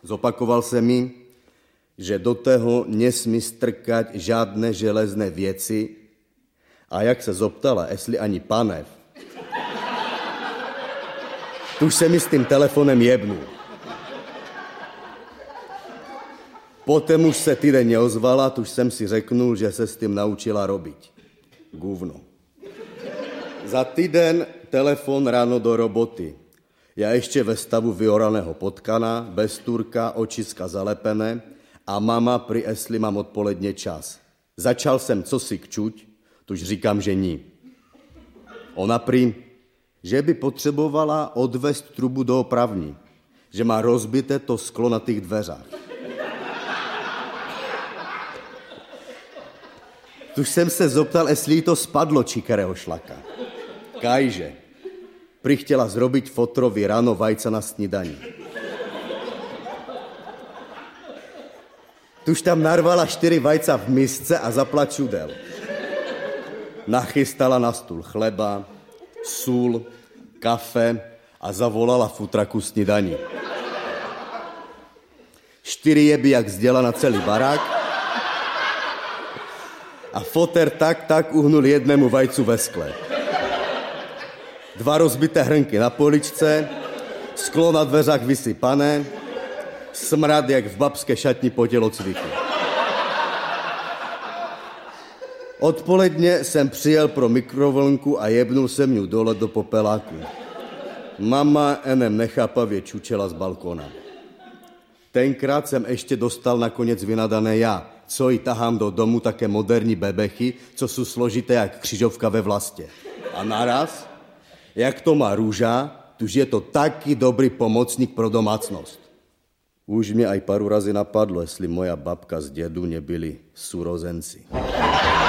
Zopakoval se mi, že do toho nesmí strkať žádné železné věci a jak se zoptala, jestli ani panev, tuž se mi s tím telefonem jebnul. Potom už se týden neozvala, tuž jsem si řeknul, že se s tím naučila robiť. Guvno. Za týden telefon ráno do roboty. Já ještě ve stavu vyoraného potkana, bez turka, očiska zalepené a mama pri esli mám odpoledně čas. Začal jsem cosi kčuť, tuž říkám, že ní. Ona pri, že by potřebovala odvést trubu do opravní, že má rozbité to sklo na těch dveřách. Tuž jsem se zoptal, jestli jí to spadlo čikerého šlaka. Kajže. Prichtěla zrobiť fotrovi ráno vajca na snídaní. Tuž tam narvala 4 vajca v misce a zapla čudel. Nachystala na stůl chleba, sůl, kafe a zavolala futraku snídaní. 4 jeby jak zděla na celý barák a foter tak uhnul jednému vajcu ve skle. 2 rozbité hrnky na poličce, sklo na dveřách vysypané, smrad jak v babské šatni po tělocviku. Odpoledně jsem přijel pro mikrovlnku a jebnul jsem ju dole do popeláku. Mama enem nechápavě čučela z balkona. Tenkrát jsem ještě dostal nakonec vynadané já, co jí tahám do domu také moderní bebechy, co jsou složité jak křižovka ve vlastě. A naraz, jak to má Růža, tuž je to taky dobrý pomocník pro domácnost. Už mě aj paru razy napadlo, jestli moja babka s dědu nebyli súrozenci.